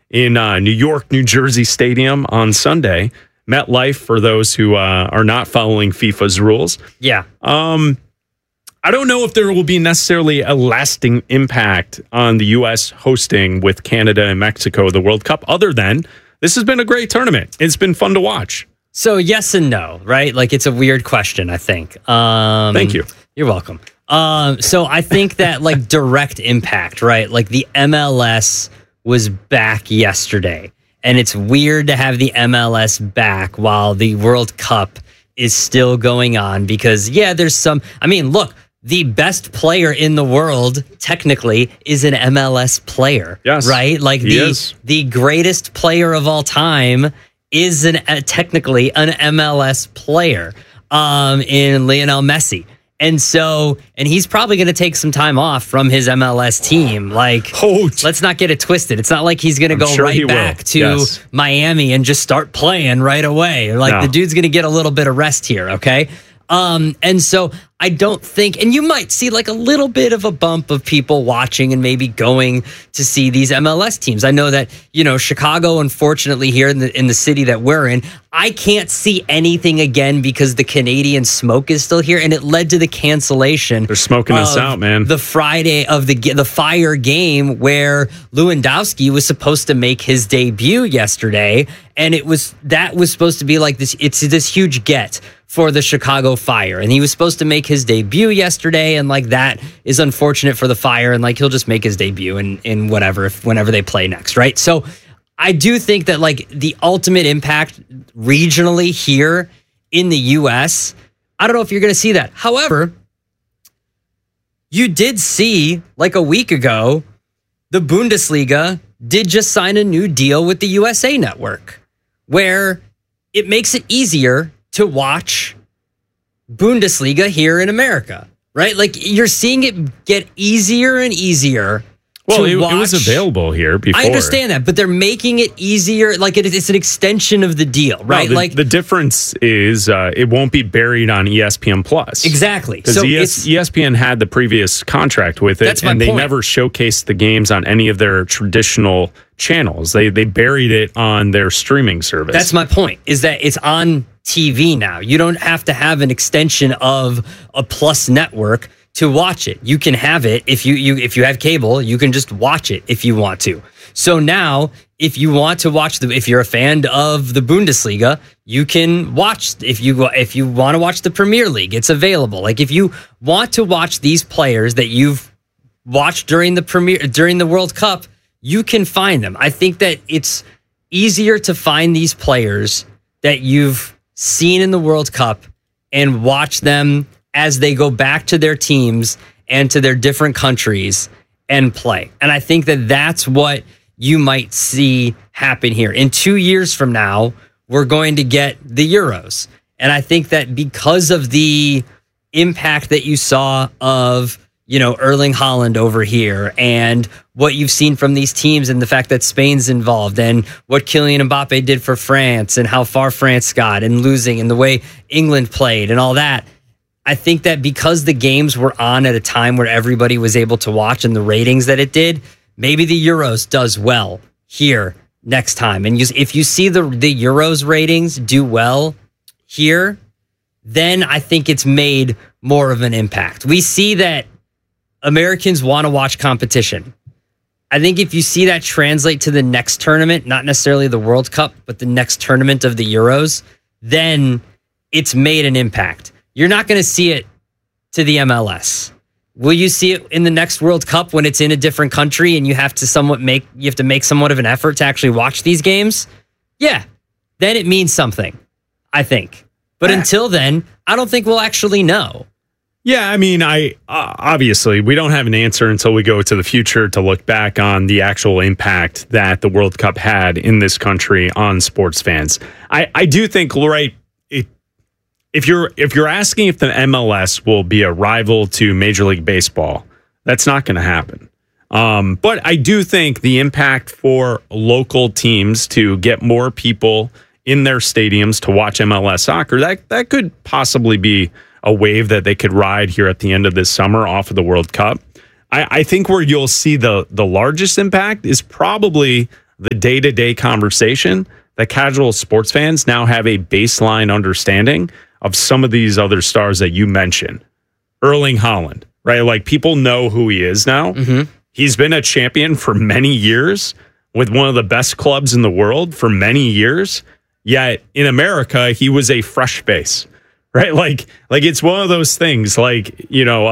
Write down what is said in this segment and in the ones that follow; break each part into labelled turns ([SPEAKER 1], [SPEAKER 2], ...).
[SPEAKER 1] in New York, New Jersey Stadium on Sunday. MetLife, for those who are not following FIFA's rules.
[SPEAKER 2] Yeah.
[SPEAKER 1] I don't know if there will be necessarily a lasting impact on the U.S. hosting with Canada and Mexico the World Cup, other than this has been a great tournament. It's been fun to watch.
[SPEAKER 2] So yes and no, right? Like, it's a weird question, I think.
[SPEAKER 1] Thank you.
[SPEAKER 2] You're welcome. So I think that, like, direct impact, right? Like, the MLS was back yesterday, and it's weird to have the MLS back while the World Cup is still going on because, yeah, there's some... I mean, look, the best player in the world, technically, is an MLS player.
[SPEAKER 1] Yes.
[SPEAKER 2] Right? Like, the greatest player of all time is technically an MLS player in Lionel Messi. And he's probably going to take some time off from his MLS team. Like, let's not get it twisted. It's not like he's going to go right back to Miami and just start playing right away. Like, the dude's going to get a little bit of rest here, okay? And so I don't think, and you might see like a little bit of a bump of people watching and maybe going to see these MLS teams. I know that, Chicago, unfortunately, here in the city that we're in, I can't see anything again because the Canadian smoke is still here, and it led to the cancellation.
[SPEAKER 1] They're smoking us out, man.
[SPEAKER 2] The Friday of the Fire game where Lewandowski was supposed to make his debut yesterday, and that was supposed to be like this. It's this huge get for the Chicago Fire, and he was supposed to make his debut yesterday, and like that is unfortunate for the Fire, and like he'll just make his debut in whenever they play next, right? So I do think that like the ultimate impact regionally here in the U.S., I don't know if you're going to see that. However, you did see like a week ago, the Bundesliga did just sign a new deal with the USA Network, where it makes it easier to watch Bundesliga here in America, right? Like, you're seeing it get easier and easier.
[SPEAKER 1] Well, it was available here before.
[SPEAKER 2] I understand that, but they're making it easier. Like, it's an extension of the deal, right?
[SPEAKER 1] No, the difference is it won't be buried on ESPN Plus.
[SPEAKER 2] Exactly.
[SPEAKER 1] Because ESPN had the previous contract with it, and they never showcased the games on any of their traditional channels. They buried it on their streaming service.
[SPEAKER 2] That's my point, is that it's on TV now. You don't have to have an extension of a Plus network to watch it. You can have it if you have cable, you can just watch it if you want to. So now, if you want to watch if you're a fan of the Bundesliga, you can watch. If you want to watch the Premier League, it's available. Like, if you want to watch these players that you've watched during the World Cup, you can find them. I think that it's easier to find these players that you've seen in the World Cup and watch them as they go back to their teams and to their different countries and play. And I think that that's what you might see happen here. In 2 years from now, we're going to get the Euros. And I think that because of the impact that you saw of, Erling Haaland over here, and what you've seen from these teams, and the fact that Spain's involved, and what Kylian Mbappe did for France, and how far France got, and losing, and the way England played, and all that, I think that because the games were on at a time where everybody was able to watch, and the ratings that it did, maybe the Euros does well here next time. And if you see the Euros ratings do well here, then I think it's made more of an impact. We see that Americans want to watch competition. I think if you see that translate to the next tournament, not necessarily the World Cup, but the next tournament of the Euros, then it's made an impact. You're not going to see it to the MLS. Will you see it in the next World Cup when it's in a different country and you have to make somewhat of an effort to actually watch these games? Yeah, then it means something, I think. But until then, I don't think we'll actually know.
[SPEAKER 1] Yeah, I mean, obviously, we don't have an answer until we go to the future to look back on the actual impact that the World Cup had in this country on sports fans. I do think, right, if you're asking if the MLS will be a rival to Major League Baseball, that's not going to happen. But I do think the impact for local teams to get more people in their stadiums to watch MLS soccer, that could possibly be a wave that they could ride here at the end of this summer off of the World Cup. I think where you'll see the largest impact is probably the day-to-day conversation that casual sports fans now have a baseline understanding of some of these other stars that you mentioned. Erling Haaland, right? Like, people know who he is now. He's been a champion for many years with one of the best clubs in the world for many years. Yet in America, he was a fresh face, right? Like it's one of those things. Like,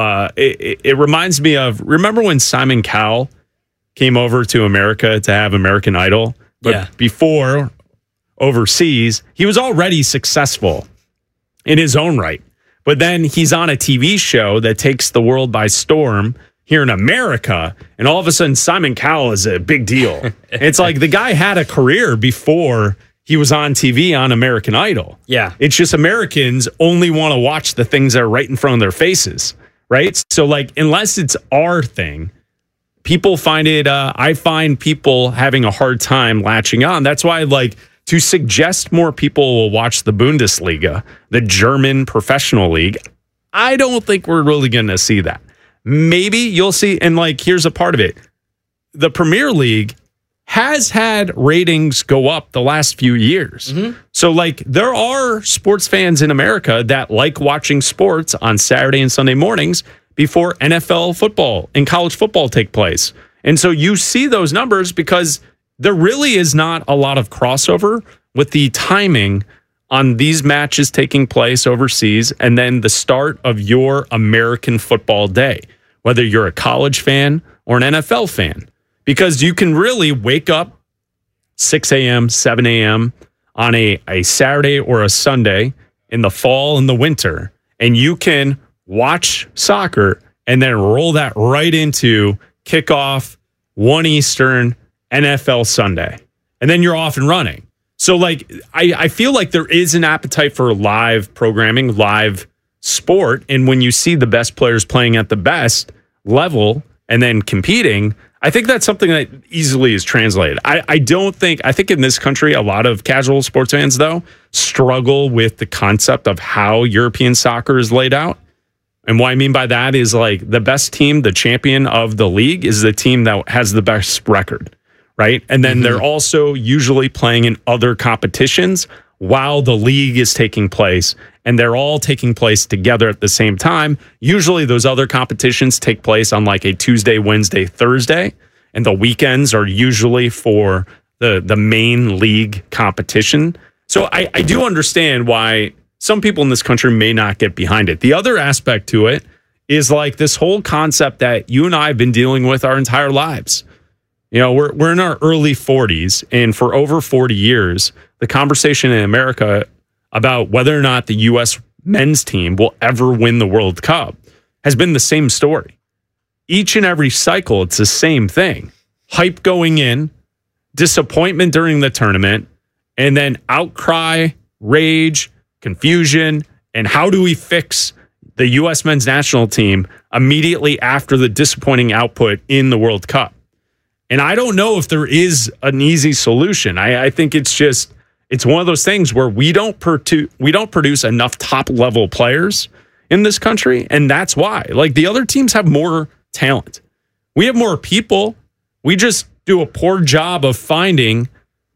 [SPEAKER 1] it reminds me of, remember when Simon Cowell came over to America to have American Idol? But before, overseas, he was already successful in his own right. But then he's on a TV show that takes the world by storm here in America, and all of a sudden Simon Cowell is a big deal. It's like the guy had a career before he was on TV on American Idol. Yeah. It's just Americans only want to watch the things that are right in front of their faces, right? So, like, unless it's our thing, people find it, I find people having a hard time latching on. That's why, like, to suggest more people will watch the Bundesliga, the German professional league, I don't think we're really going to see that. Maybe you'll see, and like, here's a part of it. The Premier League has had ratings go up the last few years. So, like, there are sports fans in America that like watching sports on Saturday and Sunday mornings before NFL football and college football take place. And so you see those numbers because there really is not a lot of crossover with the timing on these matches taking place overseas and then the start of your American football day, whether you're a college fan or an NFL fan, because you can really wake up 6 a.m., 7 a.m. on a Saturday or a Sunday in the fall and the winter, and you can watch soccer and then roll that right into kickoff, 1 Eastern, NFL Sunday, and then you're off and running. So, like, I feel like there is an appetite for live programming, live sport, and when you see the best players playing at the best level and then competing, I think that's something that easily is translated. I think in this country, a lot of casual sports fans, though, struggle with the concept of how European soccer is laid out. And what I mean by that is, like, the best team, the champion of the league, is the team that has the best record. Right. And then they're also usually playing in other competitions while the league is taking place. And they're all taking place together at the same time. Usually those other competitions take place on like a Tuesday, Wednesday, Thursday. And the weekends are usually for the main league competition. So I do understand why some people in this country may not get behind it. The other aspect to it is like this whole concept that you and I have been dealing with our entire lives. You know, we're in our early 40s, and for over 40 years, the conversation in America about whether or not the U.S. men's team will ever win the World Cup has been the same story. Each and every cycle, it's the same thing. Hype going in, disappointment during the tournament, and then outcry, rage, confusion, and how do we fix the U.S. men's national team immediately after the disappointing output in the World Cup? And I don't know if there is an easy solution. I think it's one of those things where we don't produce enough top level players in this country, and that's why. Like, the other teams have more talent. We have more people. We just do a poor job of finding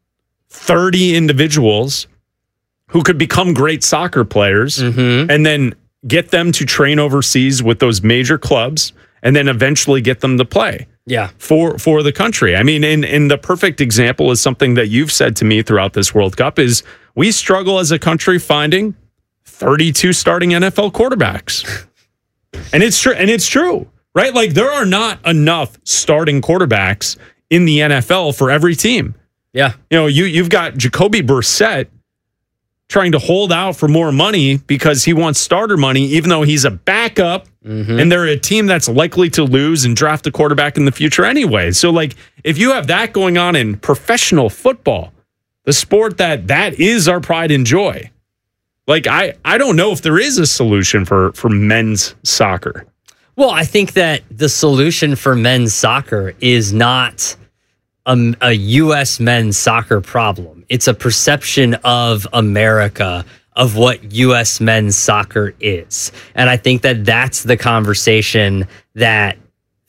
[SPEAKER 1] 30 individuals who could become great soccer players and then get them to train overseas with those major clubs and then eventually get them to play. Yeah, for the country. I mean, in the perfect example is something that you've said to me throughout this World Cup is we struggle as a country finding 32 starting NFL quarterbacks. And it's true, right? Like, there are not enough starting quarterbacks in the NFL for every team. Yeah. You know, you've got Jacoby Brissett trying to hold out for more money because he wants starter money, even though he's a backup and they're a team that's likely to lose and draft a quarterback in the future anyway. So, like, if you have that going on in professional football, the sport that is our pride and joy, like, I don't know if there is a solution for men's soccer.
[SPEAKER 2] Well, I think that the solution for men's soccer is not a U.S. men's soccer problem. It's a perception of America of what U.S. men's soccer is. And I think that that's the conversation that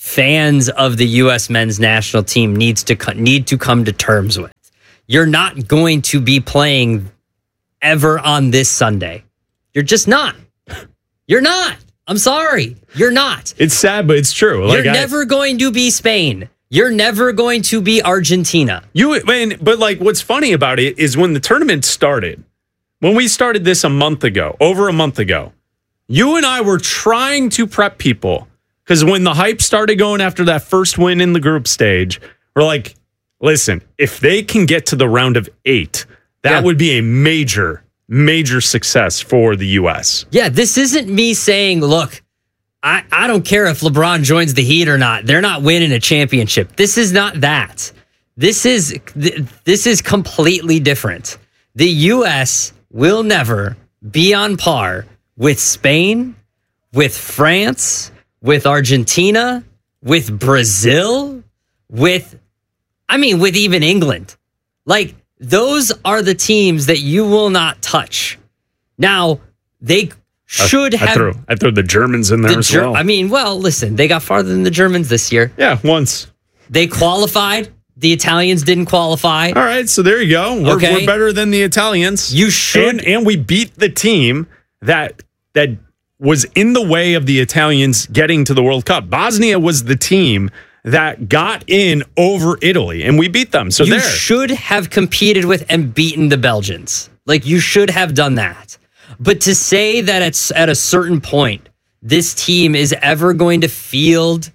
[SPEAKER 2] fans of the U.S. men's national team need to come to terms with. You're not going to be playing ever on this Sunday. You're just not. You're not. I'm sorry. You're not.
[SPEAKER 1] It's sad, but it's true.
[SPEAKER 2] You're never going to be Spain. You're never going to be Argentina.
[SPEAKER 1] But like, what's funny about it is when the tournament started, when we started this over a month ago, you and I were trying to prep people because when the hype started going after that first win in the group stage, we're like, listen, if they can get to the round of 8, that would be a major success for the U.S.
[SPEAKER 2] Yeah, this isn't me saying, look, I don't care if LeBron joins the Heat or not. They're not winning a championship. This is not that. This is completely different. The U.S. will never be on par with Spain, with France, with Argentina, with Brazil, with even England. Like, those are the teams that you will not touch. Now, they should have...
[SPEAKER 1] I threw the Germans in there as well.
[SPEAKER 2] Listen, they got farther than the Germans this year.
[SPEAKER 1] Yeah, once.
[SPEAKER 2] They qualified. The Italians didn't qualify.
[SPEAKER 1] All right, so there you go. We're better than the Italians.
[SPEAKER 2] You should.
[SPEAKER 1] And we beat the team that was in the way of the Italians getting to the World Cup. Bosnia was the team that got in over Italy, and we beat them. So
[SPEAKER 2] you should have competed with and beaten the Belgians. Like, you should have done that. But to say that at a certain point, this team is ever going to field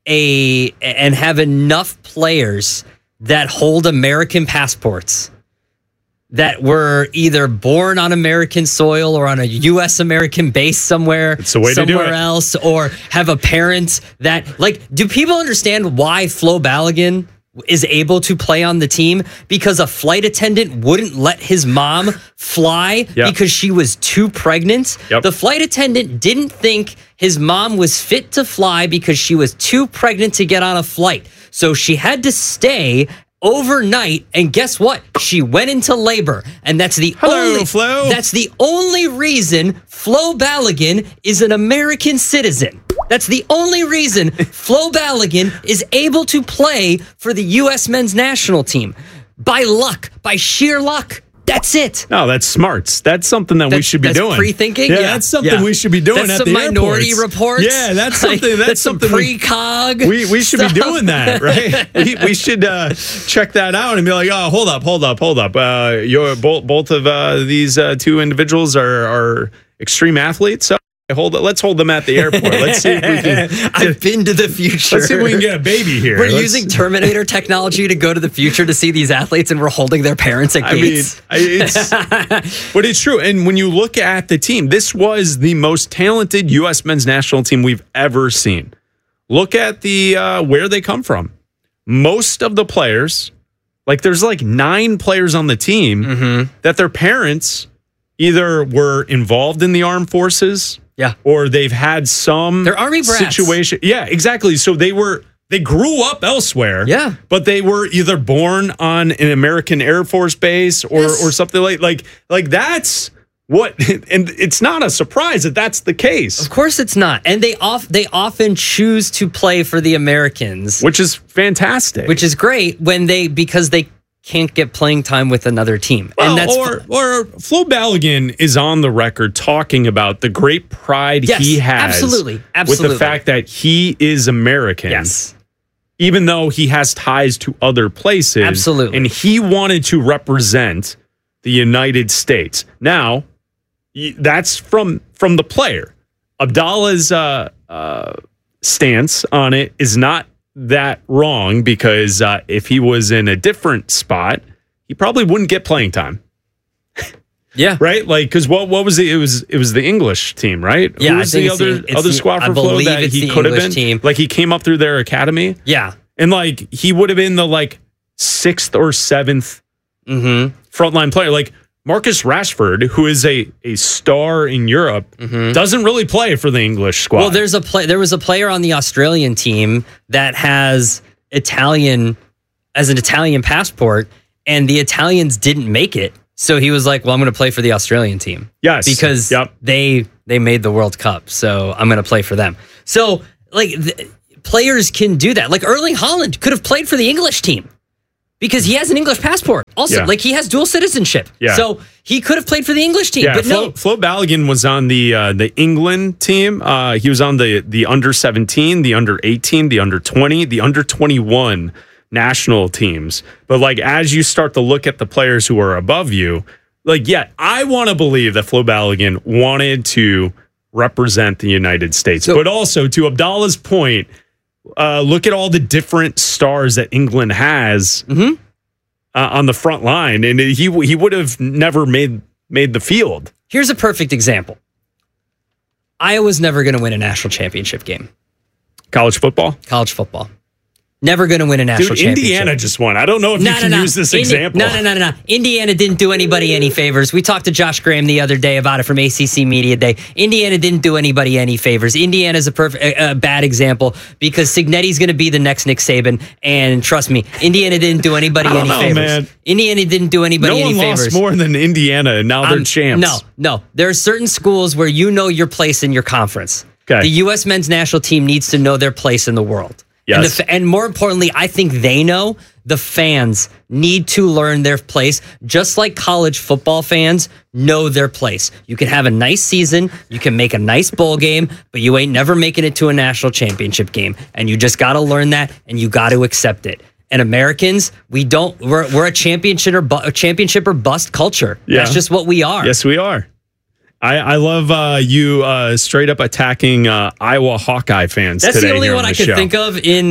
[SPEAKER 2] and have enough players that hold American passports, that were either born on American soil or on a U.S. American base somewhere else, or have a parent that, like, do people understand why Flo Balogun is able to play on the team? Because a flight attendant wouldn't let his mom fly because she was too pregnant. The flight attendant didn't think his mom was fit to fly because she was too pregnant to get on a flight. So she had to stay overnight, and guess what? She went into labor, and that's the only reason Flo Balogun is an American citizen. That's the only reason Flo Balogun is able to play for the U.S. men's national team. By luck, by sheer luck. That's it.
[SPEAKER 1] No, that's smarts. That's something we should be doing.
[SPEAKER 2] Pre-thinking?
[SPEAKER 1] Yeah, that's something we should be doing at the airports.
[SPEAKER 2] Minority reports.
[SPEAKER 1] Yeah, that's something. That's something
[SPEAKER 2] precog.
[SPEAKER 1] We should be doing that, right? we should check that out and be like, oh, hold up. You're both of these two individuals are extreme athletes. So let's hold them at the airport. Let's see if we can.
[SPEAKER 2] I've been to the future.
[SPEAKER 1] Let's see if we can get a baby here.
[SPEAKER 2] We're using Terminator technology to go to the future to see these athletes, and we're holding their parents at gates.
[SPEAKER 1] But it's true. And when you look at the team, this was the most talented U.S. men's national team we've ever seen. Look at the where they come from. Most of the players, like there's like 9 players on the team that their parents either were involved in the armed forces.
[SPEAKER 2] Yeah.
[SPEAKER 1] Or they've had some
[SPEAKER 2] They're Army brats.
[SPEAKER 1] situation. Yeah, exactly. So they grew up elsewhere.
[SPEAKER 2] Yeah.
[SPEAKER 1] But they were either born on an American Air Force base or something like that's what, and it's not a surprise that that's the case.
[SPEAKER 2] Of course it's not. And they often choose to play for the Americans,
[SPEAKER 1] which is fantastic.
[SPEAKER 2] Which is great because they can't get playing time with another team.
[SPEAKER 1] Well, and that's or Flo Balogun is on the record talking about the great pride he has
[SPEAKER 2] absolutely.
[SPEAKER 1] with the fact that he is American.
[SPEAKER 2] Yes.
[SPEAKER 1] Even though he has ties to other places.
[SPEAKER 2] Absolutely.
[SPEAKER 1] And he wanted to represent the United States. Now, that's from the player. Abdallah's stance on it is not that wrong, because if he was in a different spot, he probably wouldn't get playing time.
[SPEAKER 2] Yeah.
[SPEAKER 1] Right? Like, because what was it? It was the English team, right?
[SPEAKER 2] Yeah.
[SPEAKER 1] Who was the other squad for Flo that he could have been?
[SPEAKER 2] Team.
[SPEAKER 1] Like, he came up through their academy.
[SPEAKER 2] Yeah.
[SPEAKER 1] And like, he would have been the 6th or 7th frontline player. Like, Marcus Rashford, who is a star in Europe, doesn't really play for the English squad.
[SPEAKER 2] Well, there was a player on the Australian team that has an Italian passport, and the Italians didn't make it. So he was like, well, I'm going to play for the Australian team.
[SPEAKER 1] Yes.
[SPEAKER 2] Because they made the World Cup, so I'm going to play for them. So, players can do that. Like Erling Haaland could have played for the English team because he has an English passport. Also, like he has dual citizenship.
[SPEAKER 1] Yeah.
[SPEAKER 2] So he could have played for the English team.
[SPEAKER 1] Yeah,
[SPEAKER 2] but no.
[SPEAKER 1] Flo Balogun was on the England team. He was on the under 17, the under 18, the under 20, the under 21 national teams. But like as you start to look at the players who are above you, like I want to believe that Flo Balogun wanted to represent the United States. But also to Abdallah's point, look at all the different stars that England has on the front line, and he would have never made the field.
[SPEAKER 2] Here's a perfect example. Iowa's never going to win a national championship game.
[SPEAKER 1] College football?
[SPEAKER 2] College football. Never going to win a national championship.
[SPEAKER 1] Indiana just won. I don't know if you can use this example.
[SPEAKER 2] No. Indiana didn't do anybody any favors. We talked to Josh Graham the other day about it from ACC Media Day. Indiana didn't do anybody any favors. Indiana's a bad example because Cignetti's going to be the next Nick Saban. And trust me, Indiana didn't do anybody any favors. Man. Indiana didn't do anybody any favors.
[SPEAKER 1] No one lost more than Indiana, and now they're champs.
[SPEAKER 2] No. There are certain schools where you know your place in your conference.
[SPEAKER 1] Okay.
[SPEAKER 2] The U.S. men's national team needs to know their place in the world.
[SPEAKER 1] Yes.
[SPEAKER 2] And more importantly, I think they know the fans need to learn their place, just like college football fans know their place. You can have a nice season, you can make a nice bowl game, but you ain't never making it to a national championship game. And you just got to learn that, and you got to accept it. And Americans, we're a championship or bust culture.
[SPEAKER 1] Yeah.
[SPEAKER 2] That's just what we are.
[SPEAKER 1] Yes, we are. I love you straight up attacking Iowa Hawkeye fans.
[SPEAKER 2] That's
[SPEAKER 1] today
[SPEAKER 2] the only
[SPEAKER 1] here
[SPEAKER 2] one
[SPEAKER 1] on
[SPEAKER 2] I
[SPEAKER 1] the
[SPEAKER 2] can
[SPEAKER 1] show.
[SPEAKER 2] think of in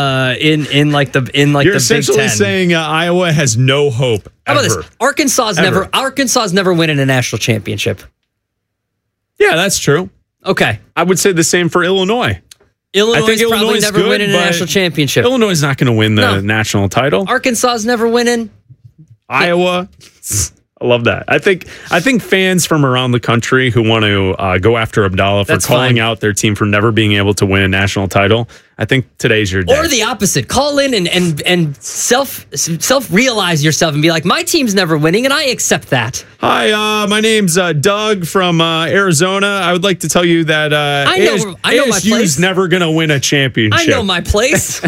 [SPEAKER 2] the
[SPEAKER 1] You're
[SPEAKER 2] Big
[SPEAKER 1] essentially
[SPEAKER 2] Ten.
[SPEAKER 1] saying Iowa has no hope
[SPEAKER 2] How about
[SPEAKER 1] ever.
[SPEAKER 2] this? Arkansas's never winning a national championship.
[SPEAKER 1] Yeah, that's true.
[SPEAKER 2] Okay.
[SPEAKER 1] I would say the same for Illinois.
[SPEAKER 2] Illinois
[SPEAKER 1] I think
[SPEAKER 2] probably
[SPEAKER 1] Illinois is
[SPEAKER 2] never
[SPEAKER 1] good,
[SPEAKER 2] winning a
[SPEAKER 1] but
[SPEAKER 2] national championship.
[SPEAKER 1] Illinois is not going to win the national title.
[SPEAKER 2] Arkansas's never winning.
[SPEAKER 1] Iowa. I love that. I think fans from around the country who want to go after Abdallah for calling out their team for never being able to win a national title, I think today's your day.
[SPEAKER 2] Or the opposite. Call in and self-realize yourself and be like, my team's never winning, and I accept that.
[SPEAKER 1] Hi, my name's Doug from Arizona. I would like to tell you that
[SPEAKER 2] I know my place.
[SPEAKER 1] ASU's never going to win a championship.
[SPEAKER 2] I know my place.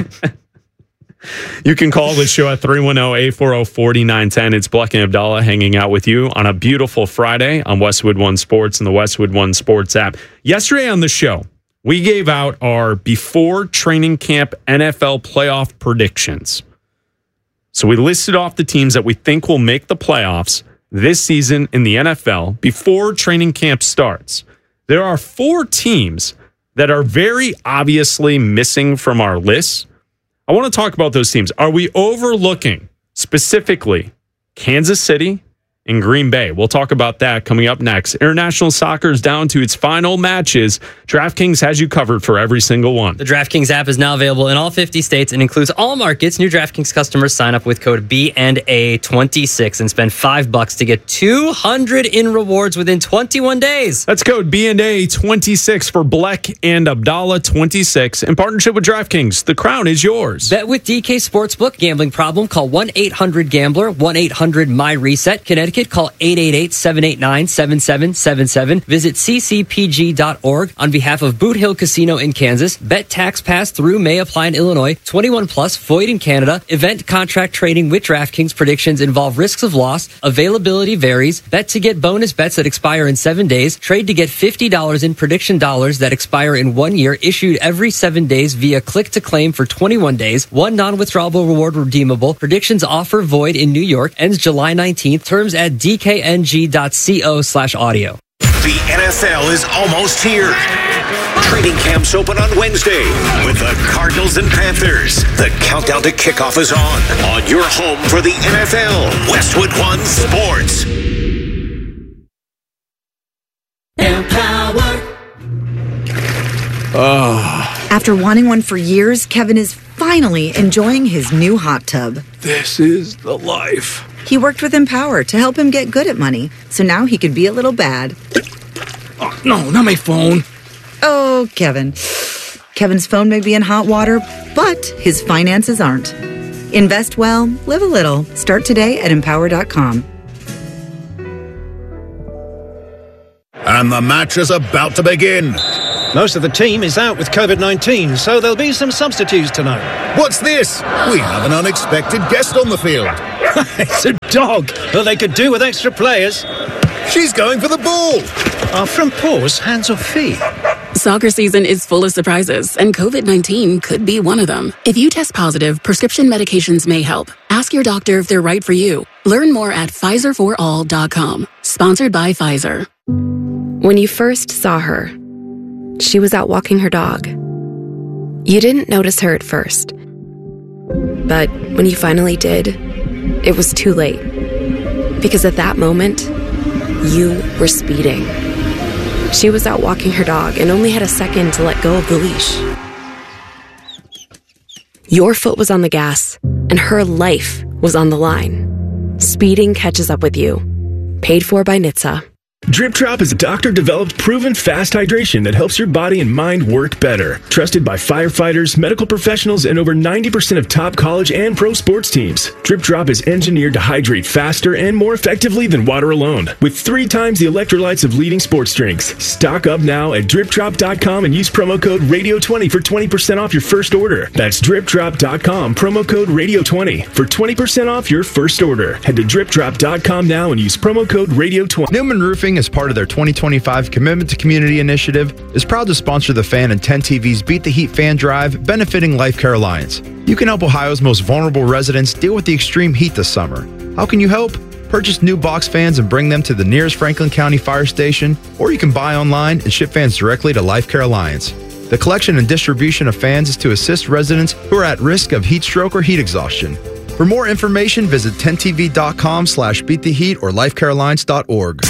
[SPEAKER 1] You can call the show at 310-840-4910. It's Bleck and Abdallah hanging out with you on a beautiful Friday on Westwood One Sports and the Westwood One Sports app. Yesterday on the show, we gave out our before training camp NFL playoff predictions. So we listed off the teams that we think will make the playoffs this season in the NFL before training camp starts. There are 4 teams that are very obviously missing from our list. I want to talk about those teams. Are we overlooking specifically Kansas City and Green Bay? We'll talk about that coming up next. International soccer is down to its final matches. DraftKings has you covered for every single one.
[SPEAKER 2] The DraftKings app is now available in all 50 states and includes all markets. New DraftKings customers sign up with code B&A26 and spend $5 to get $200 in rewards within 21 days.
[SPEAKER 1] That's code B&A26 for Bleck and Abdallah 26 in partnership with DraftKings. The crown is yours.
[SPEAKER 2] Bet with DK Sportsbook. Gambling problem? Call 1-800-GAMBLER. 1-800-MY-RESET. Connecticut, call 888-789-7777. Visit ccpg.org. On behalf of Boot Hill Casino in Kansas, bet tax pass through may apply in Illinois. 21 plus, void in Canada. Event contract trading with DraftKings. Predictions involve risks of loss. Availability varies. Bet to get bonus bets that expire in 7 days. Trade to get $50 in prediction dollars that expire in 1 year. Issued every 7 days via click to claim for 21 days. One non-withdrawable reward redeemable. Predictions offer void in New York. Ends July 19th. Terms at dkng.co/audio.
[SPEAKER 3] The NFL is almost here. Training camps open on Wednesday with the Cardinals and Panthers. The countdown to kickoff is on your home for the NFL, Westwood One Sports.
[SPEAKER 4] Empower. After wanting one for years, Kevin is finally enjoying his new hot tub.
[SPEAKER 5] This is the life.
[SPEAKER 4] He worked with Empower to help him get good at money, so now he can be a little bad.
[SPEAKER 5] Oh, no, not my phone.
[SPEAKER 4] Oh, Kevin. Kevin's phone may be in hot water, but his finances aren't. Invest well, live a little. Start today at Empower.com.
[SPEAKER 3] And the match is about to begin.
[SPEAKER 6] Most of the team is out with COVID-19, so there'll be some substitutes tonight.
[SPEAKER 7] What's this? We have an unexpected guest on the field.
[SPEAKER 6] It's a dog. Well, they could do with extra players.
[SPEAKER 7] She's going for the ball.
[SPEAKER 6] Our front paws, hands or feet?
[SPEAKER 8] Soccer season is full of surprises, and COVID-19 could be one of them. If you test positive, prescription medications may help. Ask your doctor if they're right for you. Learn more at PfizerForAll.com. Sponsored by Pfizer.
[SPEAKER 9] When you first saw her, she was out walking her dog. You didn't notice her at first. But when you finally did, it was too late. Because at that moment, you were speeding. She was out walking her dog and only had a second to let go of the leash. Your foot was on the gas, and her life was on the line. Speeding catches up with you. Paid for by NHTSA.
[SPEAKER 10] Drip Drop is a doctor-developed, proven fast hydration that helps your body and mind work better. Trusted by firefighters, medical professionals, and over 90% of top college and pro sports teams. Drip Drop is engineered to hydrate faster and more effectively than water alone, with 3 times the electrolytes of leading sports drinks. Stock up now at DripDrop.com and use promo code Radio20 for 20% off your first order. That's DripDrop.com, promo code Radio20 for 20% off your first order. Head to DripDrop.com now and use promo code Radio20.
[SPEAKER 11] Newman Roofing, as part of their 2025 Commitment to Community initiative, is proud to sponsor the Fan and 10 TV's Beat the Heat fan drive, benefiting Life Care Alliance. You can help Ohio's most vulnerable residents deal with the extreme heat this summer. How can you help? Purchase new box fans and bring them to the nearest Franklin County Fire Station, or you can buy online and ship fans directly to Life Care Alliance. The collection and distribution of fans is to assist residents who are at risk of heat stroke or heat exhaustion. For more information, visit 10tv.com/beattheheat or lifecarealliance.org.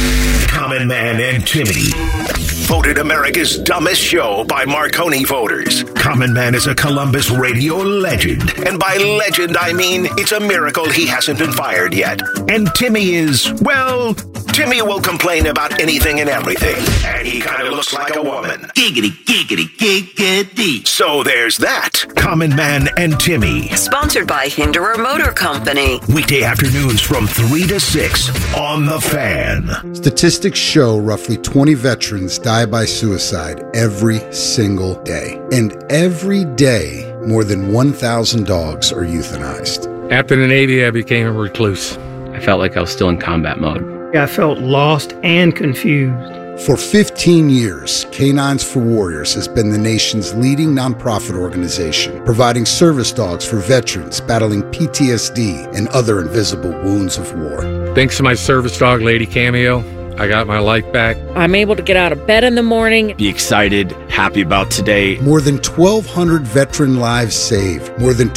[SPEAKER 3] Common Man and Timmy. Voted America's dumbest show by Marconi voters. Common Man is a Columbus radio legend. And by legend, I mean it's a miracle he hasn't been fired yet. And Timmy is, well, Timmy will complain about anything and everything. And he kind of looks like a woman.
[SPEAKER 12] Giggity, giggity, giggity.
[SPEAKER 3] So there's that. Common Man and Timmy.
[SPEAKER 13] Sponsored by Hinderer Motor Company.
[SPEAKER 3] Weekday afternoons from 3 to 6 on The Fan.
[SPEAKER 14] Statistics show roughly 20 veterans die by suicide every single day. And every day, more than 1,000 dogs are euthanized.
[SPEAKER 15] After the Navy, I became a recluse.
[SPEAKER 16] I felt like I was still in combat mode.
[SPEAKER 17] I felt lost and confused.
[SPEAKER 14] For 15 years, Canines for Warriors has been the nation's leading nonprofit organization, providing service dogs for veterans battling PTSD and other invisible wounds of war.
[SPEAKER 15] Thanks to my service dog, Lady Cameo, I got my life back.
[SPEAKER 18] I'm able to get out of bed in the morning.
[SPEAKER 19] Be excited, happy about today.
[SPEAKER 14] More than 1,200 veteran lives saved. More than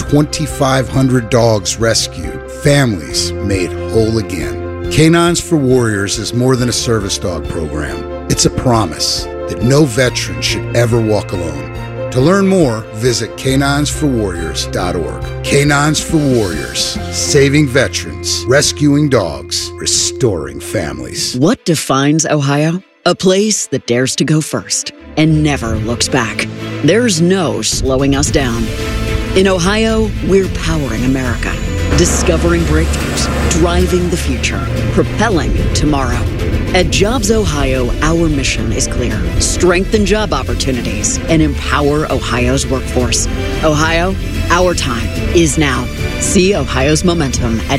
[SPEAKER 14] 2,500 dogs rescued. Families made whole again. Canines for Warriors is more than a service dog program. It's a promise that no veteran should ever walk alone. To learn more, visit caninesforwarriors.org. Canines for Warriors, saving veterans, rescuing dogs, restoring families.
[SPEAKER 20] What defines Ohio? A place that dares to go first and never looks back. There's no slowing us down. In Ohio, we're powering America, discovering breakthroughs, driving the future, propelling tomorrow. At Jobs Ohio, our mission is clear. Strengthen job opportunities and empower Ohio's workforce. Ohio, our time is now. See Ohio's momentum at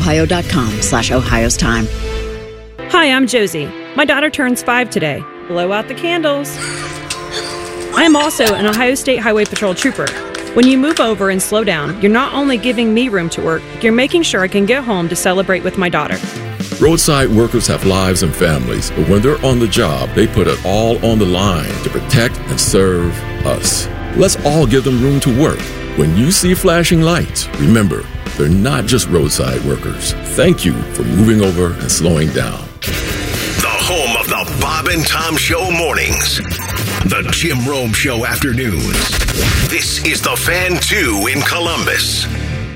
[SPEAKER 20] jobsohio.com/Ohio's time.
[SPEAKER 21] Hi, I'm Josie. My daughter turns 5 today. Blow out the candles. I am also an Ohio State Highway Patrol trooper. When you move over and slow down, you're not only giving me room to work, you're making sure I can get home to celebrate with my daughter.
[SPEAKER 22] Roadside workers have lives and families, but when they're on the job, they put it all on the line to protect and serve us. Let's all give them room to work. When you see flashing lights, remember, they're not just roadside workers. Thank you for moving over and slowing down.
[SPEAKER 3] The home of the Bob and Tom Show mornings. The Jim Rome Show afternoons. This is The Fan 2 in Columbus.